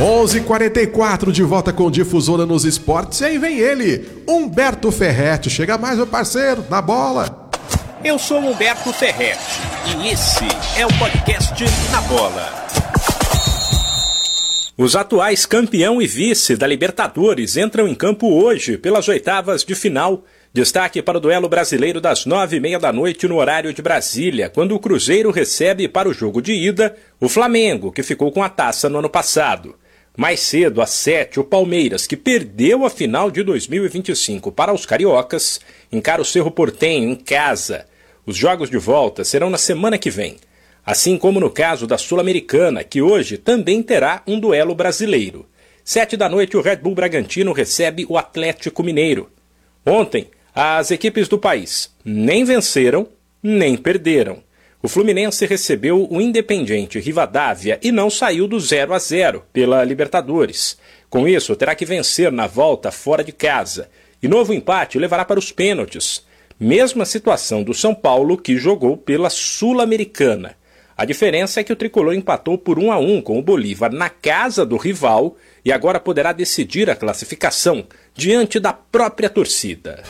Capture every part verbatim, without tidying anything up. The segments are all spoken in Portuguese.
onze e quarenta e quatro, de volta com Difusora nos Esportes. E aí vem ele, Humberto Ferretti. Chega mais, meu parceiro, na bola. Eu sou Humberto Ferretti e esse é o podcast Na Bola. Os atuais campeão e vice da Libertadores entram em campo hoje pelas oitavas de final. Destaque para o duelo brasileiro das nove e meia da noite no horário de Brasília, quando o Cruzeiro recebe para o jogo de ida o Flamengo, que ficou com a taça no ano passado. Mais cedo, às sete, o Palmeiras, que perdeu a final de dois mil e vinte e cinco para os cariocas, encara o Cerro Porteño em casa. Os jogos de volta serão na semana que vem. Assim como no caso da Sul-Americana, que hoje também terá um duelo brasileiro. Sete da noite, o Red Bull Bragantino recebe o Atlético Mineiro. Ontem, as equipes do país nem venceram, nem perderam. O Fluminense recebeu o Independiente Rivadavia e não saiu do zero a zero pela Libertadores. Com isso, terá que vencer na volta fora de casa. E novo empate levará para os pênaltis. Mesma situação do São Paulo, que jogou pela Sul-Americana. A diferença é que o tricolor empatou por um a um com o Bolívar na casa do rival e agora poderá decidir a classificação diante da própria torcida.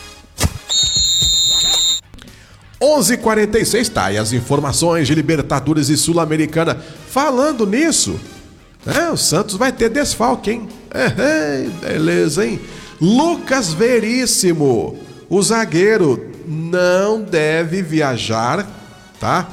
onze e quarenta e seis, tá, e as informações de Libertadores e Sul-Americana. Falando nisso, né, o Santos vai ter desfalque, hein? É, é, beleza, hein? Lucas Veríssimo, o zagueiro, não deve viajar, tá?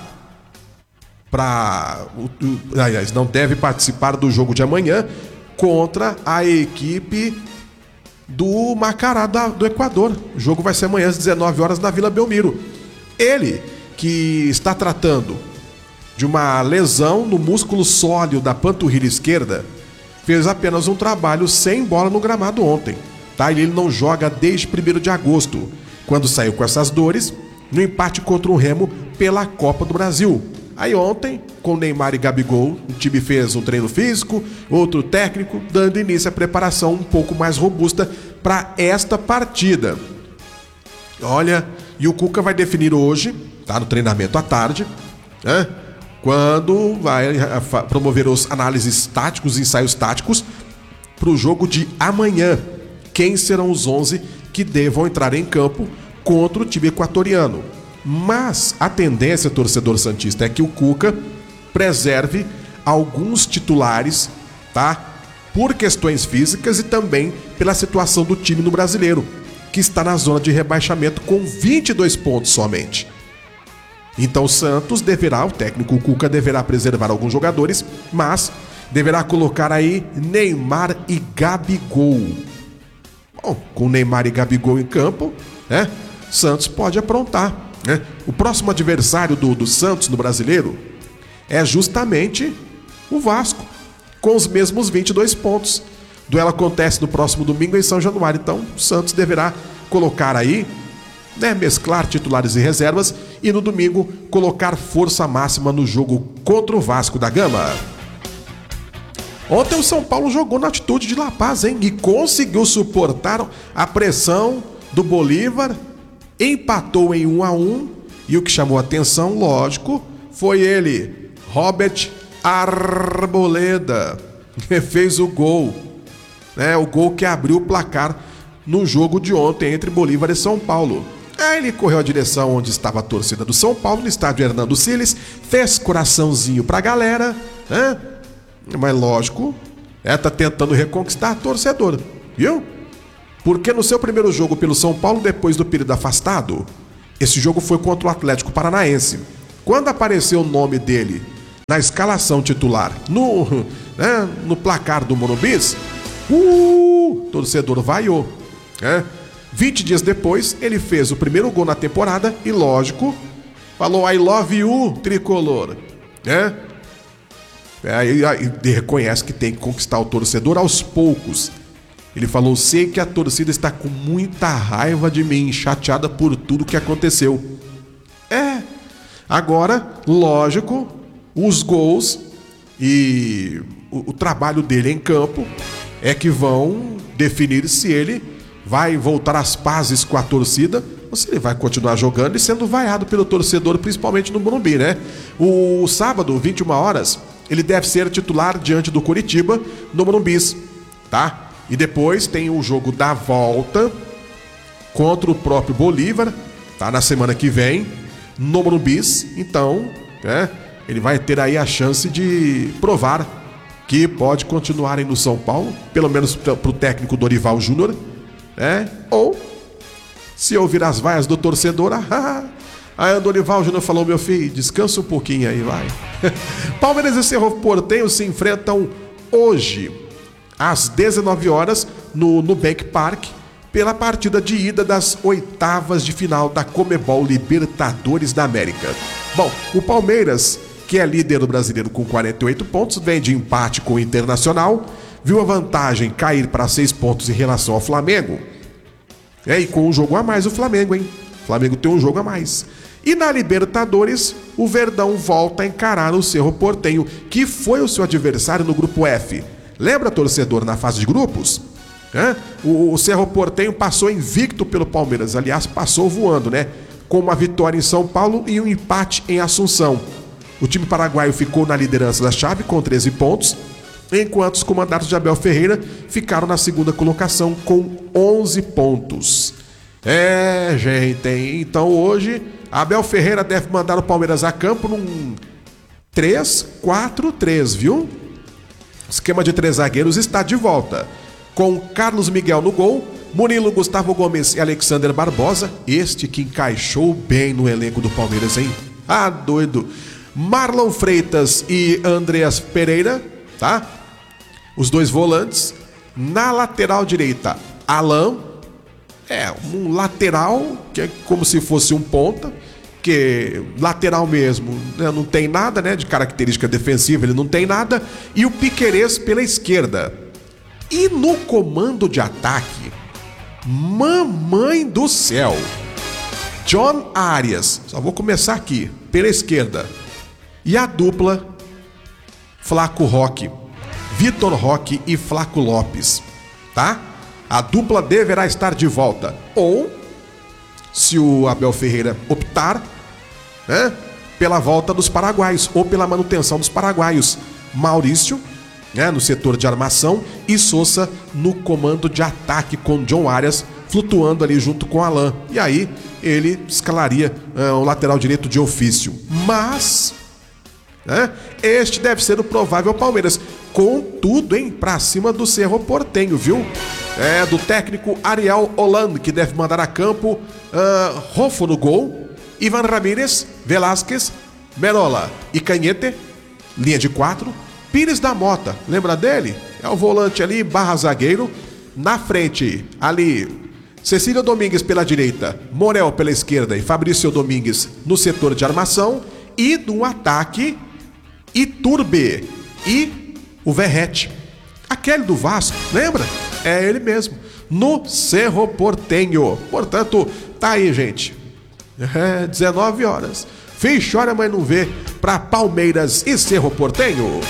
Pra, aliás, não deve participar do jogo de amanhã contra a equipe do Macará da, do Equador. O jogo vai ser amanhã às dezenove horas na Vila Belmiro. Ele, que está tratando de uma lesão no músculo sólido da panturrilha esquerda, fez apenas um trabalho sem bola no gramado ontem, tá? Ele não joga desde primeiro de agosto, quando saiu com essas dores no empate contra o Remo pela Copa do Brasil. Aí ontem, com Neymar e Gabigol, o time fez um treino físico, outro técnico, dando início à preparação um pouco mais robusta para esta partida. Olha, e o Cuca vai definir hoje, tá, no treinamento à tarde, né, quando vai promover os análises táticos, ensaios táticos para o jogo de amanhã. Quem serão os onze que devam entrar em campo contra o time equatoriano? Mas a tendência, torcedor santista, é que o Cuca preserve alguns titulares, tá? Por questões físicas e também pela situação do time no Brasileiro, que está na zona de rebaixamento com vinte e dois pontos somente. Então o Santos deverá, o técnico Cuca deverá preservar alguns jogadores, mas deverá colocar aí Neymar e Gabigol. Bom, com Neymar e Gabigol em campo, né? Santos pode aprontar. Né? O próximo adversário do, do Santos no Brasileiro é justamente o Vasco, com os mesmos vinte e dois pontos. O duelo acontece no próximo domingo em São Januário, então o Santos deverá colocar aí, né, mesclar titulares e reservas e no domingo colocar força máxima no jogo contra o Vasco da Gama. Ontem o São Paulo jogou na atitude de La Paz, hein, e conseguiu suportar a pressão do Bolívar. Empatou em um a um e o que chamou a atenção, lógico, foi ele, Robert Arboleda, que fez o gol, né? O gol que abriu o placar no jogo de ontem entre Bolívar e São Paulo. Aí ele correu a direção onde estava a torcida do São Paulo, no estádio Hernando Siles, fez coraçãozinho pra galera, né? Mas lógico, é, tá tentando reconquistar a torcedor, viu? Porque no seu primeiro jogo pelo São Paulo, depois do período afastado, esse jogo foi contra o Atlético Paranaense. Quando apareceu o nome dele na escalação titular, no, né, no placar do Monumbis, o torcedor vaiou. Né? vinte dias depois, ele fez o primeiro gol na temporada e, lógico, falou I love you, tricolor. Né? Aí ele reconhece que tem que conquistar o torcedor aos poucos. Ele falou, sei que a torcida está com muita raiva de mim, chateada por tudo que aconteceu. É, agora, lógico, os gols e o, o trabalho dele em campo é que vão definir se ele vai voltar às pazes com a torcida ou se ele vai continuar jogando e sendo vaiado pelo torcedor, principalmente no Morumbi, né? O sábado, vinte e uma horas, ele deve ser titular diante do Coritiba no Morumbi, tá? E depois tem o jogo da volta contra o próprio Bolívar, tá? Na semana que vem, no Morumbi. Então, né, ele vai ter aí a chance de provar que pode continuar aí no São Paulo, pelo menos pro técnico Dorival Júnior, né? Ou, se ouvir as vaias do torcedor, ah, aí o Dorival Júnior falou, meu filho, descansa um pouquinho aí, vai. Palmeiras e Cerro Porteño se enfrentam hoje, às dezenove horas, no Nubank Park, pela partida de ida das oitavas de final da Conmebol Libertadores da América. Bom, o Palmeiras, que é líder do Brasileiro com quarenta e oito pontos, vem de empate com o Internacional, viu a vantagem cair para seis pontos em relação ao Flamengo. É, e com um jogo a mais o Flamengo, hein? O Flamengo tem um jogo a mais. E na Libertadores, o Verdão volta a encarar o Cerro Porteño, que foi o seu adversário no Grupo F. Lembra, torcedor, na fase de grupos? É? O, o Cerro Porteño passou invicto pelo Palmeiras. Aliás, passou voando, né? Com uma vitória em São Paulo e um empate em Assunção. O time paraguaio ficou na liderança da chave com treze pontos, enquanto os comandados de Abel Ferreira ficaram na segunda colocação com onze pontos. É, gente, então hoje Abel Ferreira deve mandar o Palmeiras a campo num três quatro três, viu? O esquema de três zagueiros está de volta, com Carlos Miguel no gol, Murilo, Gustavo Gomes e Alexander Barbosa, este que encaixou bem no elenco do Palmeiras, hein? Ah, doido! Marlon Freitas e Andreas Pereira, tá? Os dois volantes. Na lateral direita, Alan, é um lateral que é como se fosse um ponta, que lateral mesmo, né? Não tem nada, né, de característica defensiva, ele não tem nada. E o Piquerez pela esquerda. E no comando de ataque, mamãe do céu, John Arias, só vou começar aqui, pela esquerda. E a dupla, Flaco Roque, Vitor Roque e Flaco Lopes, tá? A dupla deverá estar de volta. Ou, se o Abel Ferreira optar, né, pela volta dos paraguaios, ou pela manutenção dos paraguaios. Maurício, né, no setor de armação, e Sousa no comando de ataque, com John Arias flutuando ali junto com Alan. E aí ele escalaria uh, o lateral direito de ofício. Mas... É, este deve ser o provável Palmeiras, com tudo, hein, pra cima do Cerro Porteño, viu? É, do técnico Ariel Hollande, que deve mandar a campo uh, Rofo no gol, Ivan Ramírez, Velásquez, Merola e Canhete, linha de quatro, Pires da Mota, lembra dele? É o volante ali, barra zagueiro, na frente, ali, Cecília Domingues pela direita, Morel pela esquerda e Fabrício Domingues no setor de armação, e no ataque, Iturbe e o Verrete. Aquele do Vasco, lembra? É ele mesmo, no Cerro Porteño. Portanto, tá aí, gente. É, dezenove horas. Fim chora, mas não vê, para Palmeiras e Cerro Porteño.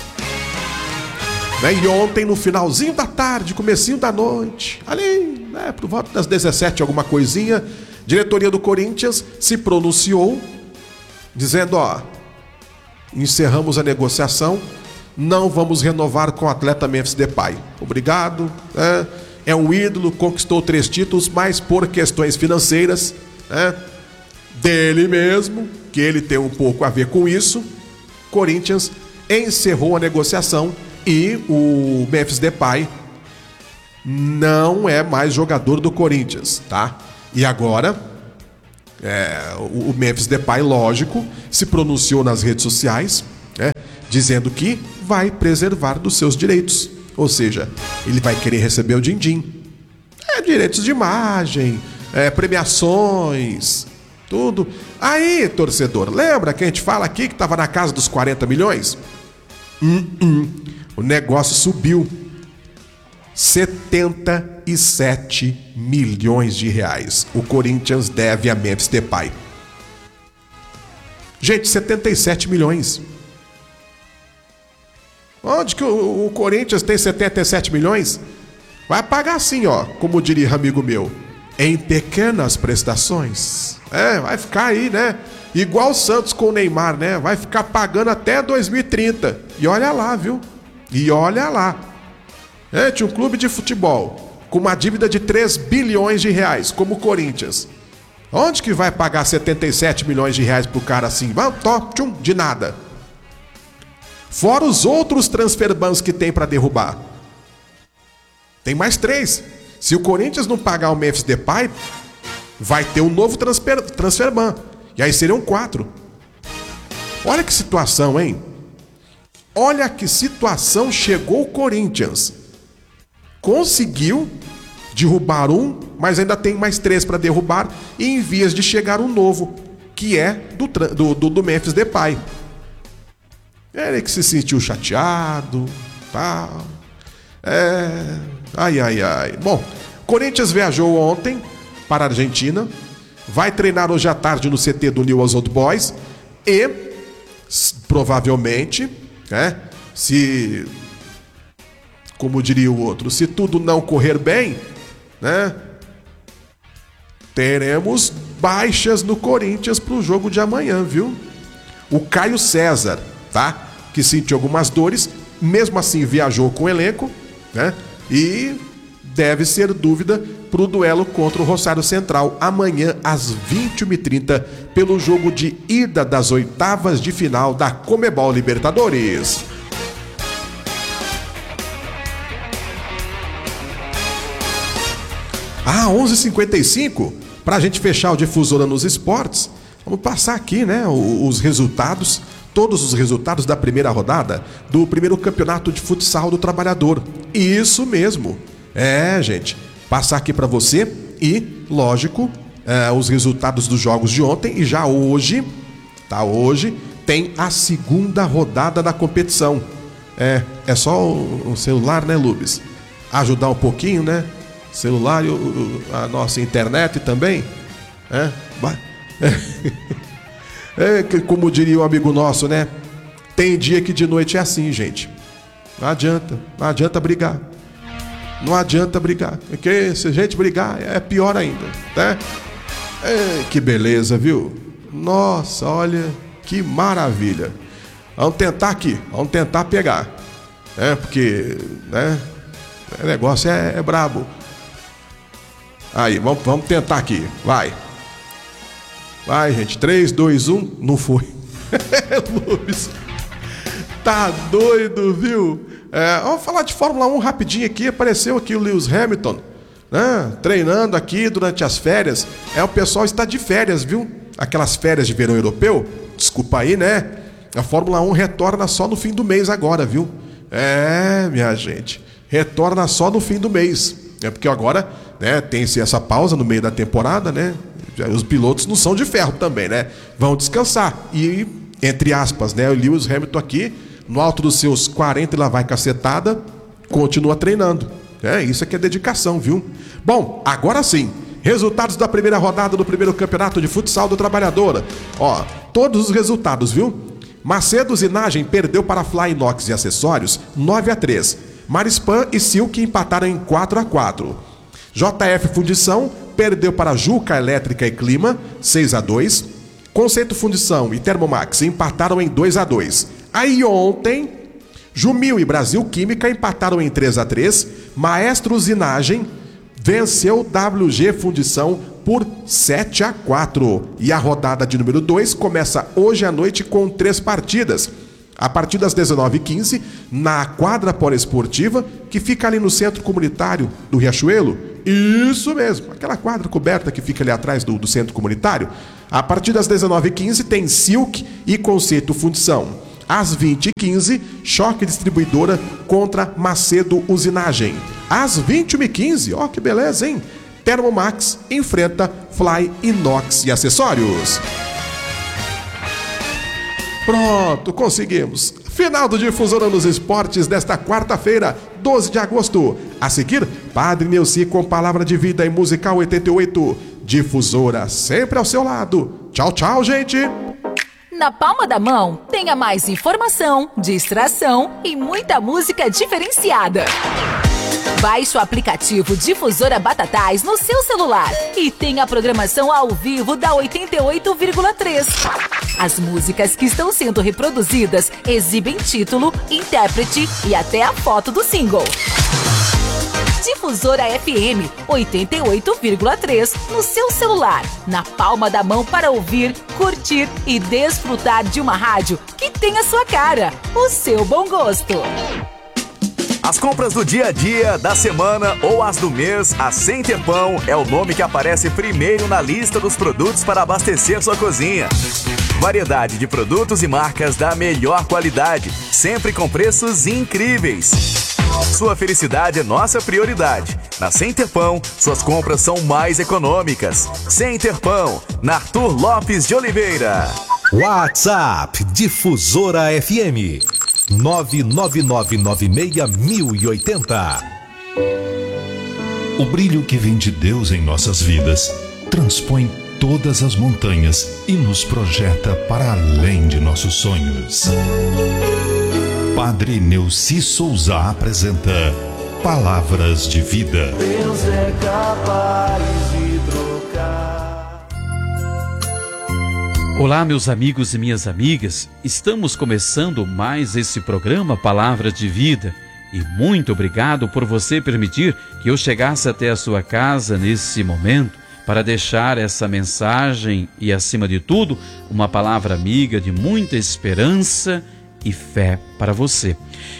E ontem, no finalzinho da tarde, comecinho da noite, ali, né, por volta das dezessete, alguma coisinha, diretoria do Corinthians se pronunciou, dizendo, ó, encerramos a negociação, não vamos renovar com o atleta Memphis Depay. Obrigado, né? É um ídolo, conquistou três títulos, mas por questões financeiras, né, dele mesmo, que ele tem um pouco a ver com isso, Corinthians encerrou a negociação e o Memphis Depay não é mais jogador do Corinthians, tá? E agora... É, o Memphis Depay, lógico, se pronunciou nas redes sociais, né, dizendo que vai preservar dos seus direitos. Ou seja, ele vai querer receber o din-din. É, direitos de imagem, é, premiações, tudo. Aí, torcedor, lembra que a gente fala aqui que estava na casa dos quarenta milhões? Hum, hum. O negócio subiu. setenta e sete milhões de reais o Corinthians deve a Memphis Depay. Gente, setenta e sete milhões. Onde que o, o Corinthians tem setenta e sete milhões? Vai pagar assim, ó, como diria amigo meu, em pequenas prestações. É, vai ficar aí, né? igual o Santos com o Neymar, né? Vai ficar pagando até dois mil e trinta. E olha lá, viu? E olha lá. É, tinha um clube de futebol com uma dívida de três bilhões de reais, como o Corinthians. Onde que vai pagar setenta e sete milhões de reais pro cara assim? Vamos, top, tchum, de nada. Fora os outros transfer bans que tem para derrubar. Tem mais três. Se o Corinthians não pagar o Memphis Depay, vai ter um novo transfer, transfer ban. E aí seriam quatro. Olha que situação, hein? Olha que situação chegou o Corinthians. Conseguiu derrubar um, mas ainda tem mais três para derrubar. E em vias de chegar um novo, que é do, do, do, do Memphis Depay. Ele que se sentiu chateado, tal. É... Ai, ai, ai. Bom, Corinthians viajou ontem para a Argentina. Vai treinar hoje à tarde no C T do Newell's Old Boys. E, provavelmente, né, se... Como diria o outro, se tudo não correr bem, né, teremos baixas no Corinthians para o jogo de amanhã, viu? O Caio César, tá? Que sentiu algumas dores, mesmo assim viajou com o elenco, né? E deve ser dúvida para o duelo contra o Rosário Central amanhã às vinte e uma e trinta pelo jogo de ida das oitavas de final da Conmebol Libertadores. Ah, onze e cinquenta e cinco, para a gente fechar o Difusora nos esportes, vamos passar aqui, né, os resultados, todos os resultados da primeira rodada do primeiro campeonato de futsal do Trabalhador. Isso mesmo. É, gente, passar aqui para você e, lógico, é, os resultados dos jogos de ontem e já hoje, tá, hoje tem a segunda rodada da competição. É, é só o, o celular, né, Lubes? Ajudar um pouquinho, né? Celular e o, a nossa internet também. É, é, como diria um amigo nosso, né? Tem dia que de noite é assim, gente. Não adianta, não adianta brigar. Não adianta brigar. Porque se a gente brigar é pior ainda, né? É, que beleza, viu? Nossa, olha, que maravilha. Vamos tentar aqui, vamos tentar pegar. É, porque, né? O negócio é, é brabo. Aí, vamos, vamos tentar aqui, vai. Vai, gente, três, dois, um, não foi. Lubes, tá doido, viu? É, vamos falar de Fórmula um rapidinho aqui. Apareceu aqui o Lewis Hamilton, né? Treinando aqui durante as férias. É, o pessoal está de férias, viu? Aquelas férias de verão europeu. Desculpa aí, né? A Fórmula um retorna só no fim do mês agora, viu? É, minha gente, retorna só no fim do mês. É porque agora, né, tem-se essa pausa no meio da temporada, né? Os pilotos não são de ferro também, né? Vão descansar. E, entre aspas, né, o Lewis Hamilton aqui, no alto dos seus quarenta e lá vai cacetada, continua treinando. É, isso aqui é dedicação, viu? Bom, agora sim, resultados da primeira rodada do primeiro campeonato de futsal do Trabalhador. Ó, todos os resultados, viu? Macedo Zinagem perdeu para Fly Inox e Acessórios nove a três. Marispan e Silk empataram em quatro a quatro. J F Fundição perdeu para Juca Elétrica e Clima seis a dois. Conceito Fundição e Termomax empataram em dois a dois. Aí ontem, Jumil e Brasil Química empataram em três a três. Maestro Usinagem venceu W G Fundição por sete a quatro. E a rodada de número dois começa hoje à noite com três partidas. A partir das dezenove e quinze, na quadra poliesportiva, que fica ali no centro comunitário do Riachuelo. Isso mesmo, aquela quadra coberta que fica ali atrás do, do centro comunitário. A partir das dezenove e quinze tem Silk e Conceito Fundição. Às vinte e quinze, Choque Distribuidora contra Macedo Usinagem. Às vinte e uma e quinze, ó que beleza, hein? Termomax enfrenta Fly Inox e Acessórios. Pronto, conseguimos. Final do Difusora nos Esportes desta quarta-feira, doze de agosto. A seguir, Padre Neuci com Palavra de Vida e Musical oitenta e oito. Difusora sempre ao seu lado. Tchau, tchau, gente. Na palma da mão, tenha mais informação, distração e muita música diferenciada. Baixe o aplicativo Difusora Batatais no seu celular e tenha a programação ao vivo da oitenta e oito vírgula três. As músicas que estão sendo reproduzidas exibem título, intérprete e até a foto do single. Difusora F M oitenta e oito vírgula três no seu celular, na palma da mão para ouvir, curtir e desfrutar de uma rádio que tem a sua cara, o seu bom gosto. As compras do dia a dia, da semana ou as do mês, a Center Pão é o nome que aparece primeiro na lista dos produtos para abastecer sua cozinha. Variedade de produtos e marcas da melhor qualidade, sempre com preços incríveis. Sua felicidade é nossa prioridade. Na Center Pão, suas compras são mais econômicas. Center Pão, na Arthur Lopes de Oliveira. WhatsApp Difusora F M nove nove nove nove seis mil e oitenta. O brilho que vem de Deus em nossas vidas transpõe todas as montanhas e nos projeta para além de nossos sonhos. Padre Neuci Souza apresenta Palavras de Vida. Deus é capaz de trocar. Olá, meus amigos e minhas amigas. Estamos começando mais esse programa Palavras de Vida. E muito obrigado por você permitir que eu chegasse até a sua casa nesse momento para deixar essa mensagem e, acima de tudo, uma palavra amiga de muita esperança e fé para você.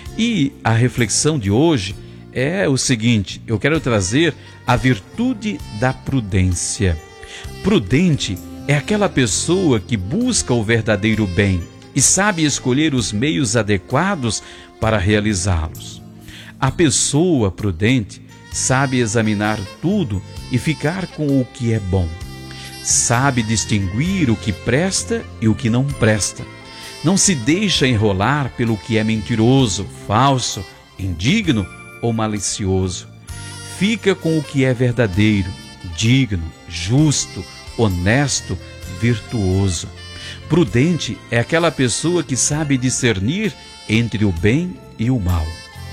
E a reflexão de hoje é o seguinte: eu quero trazer a virtude da prudência. Prudente é aquela pessoa que busca o verdadeiro bem e sabe escolher os meios adequados para realizá-los. A pessoa prudente sabe examinar tudo e ficar com o que é bom. Sabe distinguir o que presta e o que não presta. Não se deixa enrolar pelo que é mentiroso, falso, indigno ou malicioso. Fica com o que é verdadeiro, digno, justo, honesto, virtuoso. Prudente é aquela pessoa que sabe discernir entre o bem e o mal.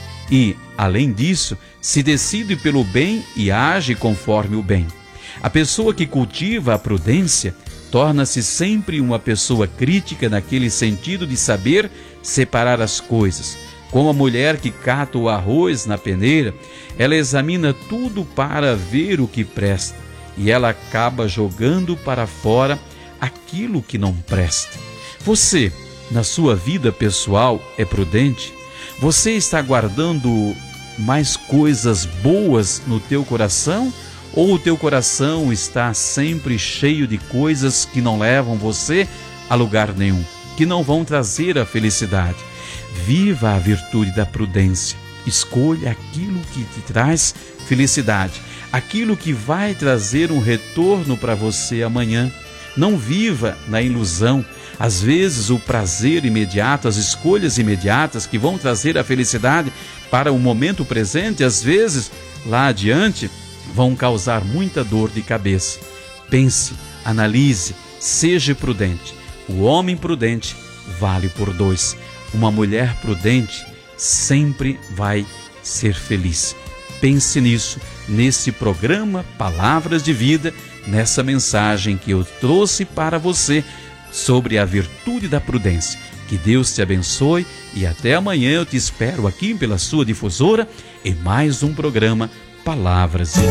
E, além disso, se decide pelo bem e age conforme o bem. A pessoa que cultiva a prudência torna-se sempre uma pessoa crítica naquele sentido de saber separar as coisas. Como a mulher que cata o arroz na peneira, ela examina tudo para ver o que presta e ela acaba jogando para fora aquilo que não presta. Você, na sua vida pessoal, é prudente? Você está guardando mais coisas boas no teu coração? Ou o teu coração está sempre cheio de coisas que não levam você a lugar nenhum, que não vão trazer a felicidade? Viva a virtude da prudência. Escolha aquilo que te traz felicidade, aquilo que vai trazer um retorno para você amanhã. Não viva na ilusão. Às vezes o prazer imediato, as escolhas imediatas que vão trazer a felicidade para o momento presente, às vezes lá adiante, vão causar muita dor de cabeça. Pense, analise, seja prudente. O homem prudente vale por dois. Uma mulher prudente sempre vai ser feliz. Pense nisso, nesse programa Palavras de Vida, nessa mensagem que eu trouxe para você sobre a virtude da prudência. Que Deus te abençoe e até amanhã eu te espero aqui pela sua difusora em mais um programa Palavras de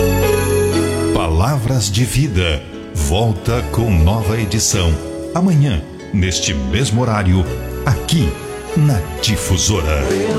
Vida. Palavras de Vida. Volta com nova edição. Amanhã, neste mesmo horário, aqui na Difusora.